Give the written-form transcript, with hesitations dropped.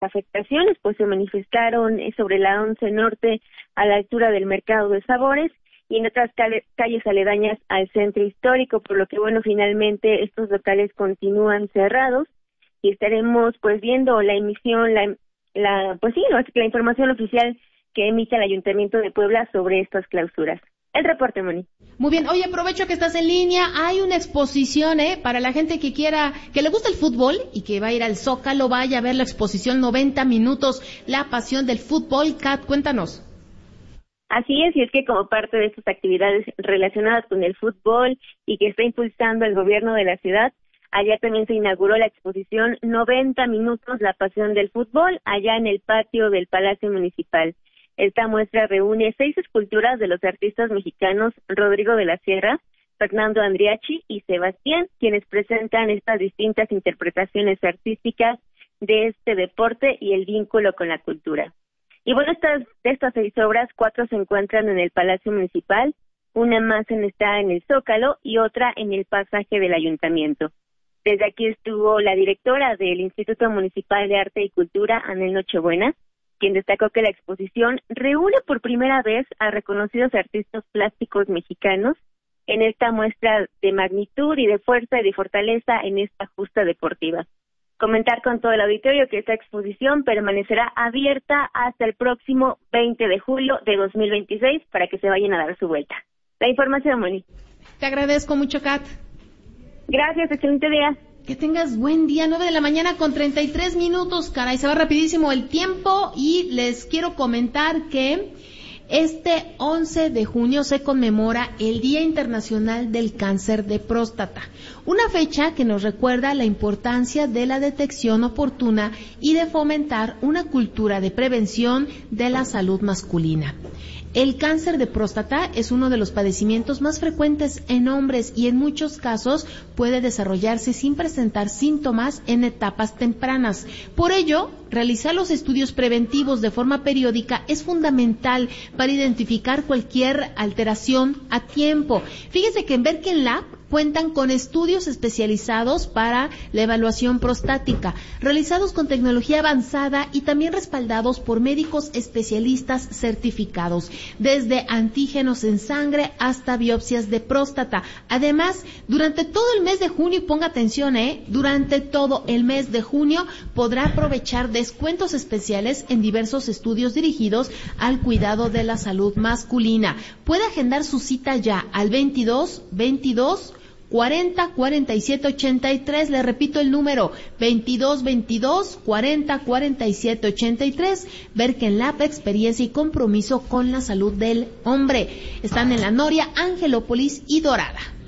afectaciones, pues se manifestaron sobre la 11 Norte a la altura del Mercado de Sabores y en otras calles aledañas al centro histórico, por lo que bueno, finalmente estos locales continúan cerrados y estaremos pues viendo la emisión, la información oficial que emite el Ayuntamiento de Puebla sobre estas clausuras. El reporte, Moni. Muy bien. Oye, aprovecho que estás en línea. Hay una exposición, para la gente que quiera, que le gusta el fútbol y que va a ir al Zócalo, vaya a ver la exposición 90 minutos, la pasión del fútbol. Kat, cuéntanos. Así es, y es que como parte de estas actividades relacionadas con el fútbol y que está impulsando el gobierno de la ciudad, ayer también se inauguró la exposición 90 minutos, la pasión del fútbol, allá en el patio del Palacio Municipal. Esta muestra reúne 6 esculturas de los artistas mexicanos Rodrigo de la Sierra, Fernando Andriachi y Sebastián, quienes presentan estas distintas interpretaciones artísticas de este deporte y el vínculo con la cultura. Y bueno, de estas 6 obras, 4 se encuentran en el Palacio Municipal, una más está en el Zócalo y otra en el pasaje del Ayuntamiento. Desde aquí estuvo la directora del Instituto Municipal de Arte y Cultura, Anel Nochebuena, quien destacó que la exposición reúne por primera vez a reconocidos artistas plásticos mexicanos en esta muestra de magnitud y de fuerza y de fortaleza en esta justa deportiva. Comentar con todo el auditorio que esta exposición permanecerá abierta hasta el próximo 20 de julio de 2026 para que se vayan a dar su vuelta. La información, Moni. Te agradezco mucho, Kat. Gracias, excelente día. Que tengas buen día, 9 de la mañana con 33 minutos, caray, se va rapidísimo el tiempo y les quiero comentar que este 11 de junio se conmemora el Día Internacional del Cáncer de Próstata, una fecha que nos recuerda la importancia de la detección oportuna y de fomentar una cultura de prevención de la salud masculina. El cáncer de próstata es uno de los padecimientos más frecuentes en hombres y en muchos casos puede desarrollarse sin presentar síntomas en etapas tempranas. Por ello, realizar los estudios preventivos de forma periódica es fundamental para identificar cualquier alteración a tiempo. Fíjese que en Berken Lab cuentan con estudios especializados para la evaluación prostática, realizados con tecnología avanzada y también respaldados por médicos especialistas certificados, desde antígenos en sangre hasta biopsias de próstata. Además, durante todo el mes de junio, y ponga atención, durante todo el mes de junio podrá aprovechar descuentos especiales en diversos estudios dirigidos al cuidado de la salud masculina. Puede agendar su cita ya al 22 40 47 83, le repito el número 22 40 47 83. Berken Lab, experiencia y compromiso con la salud del hombre. Están en La Noria, Angelópolis y Dorada.